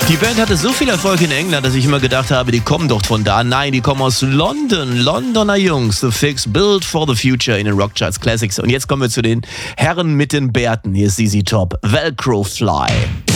Die Band hatte so viel Erfolg in England, dass ich immer gedacht habe, die kommen doch von da. Nein, die kommen aus London. Londoner Jungs, The Fix, Built for the Future in den Rockcharts Classics. Und jetzt kommen wir zu den Herren mit den Bärten. Hier ist ZZ Top, Velcro Fly.